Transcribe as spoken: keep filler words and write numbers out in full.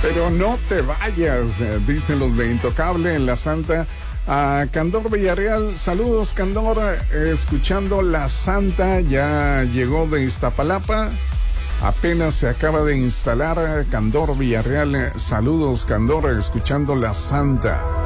Pero no te vayas, eh, dicen los de Intocable en La Santa. A Candor Villarreal, saludos Candor, eh, escuchando La Santa, ya llegó de Iztapalapa, apenas se acaba de instalar. Candor Villarreal, eh, saludos Candor, escuchando La Santa.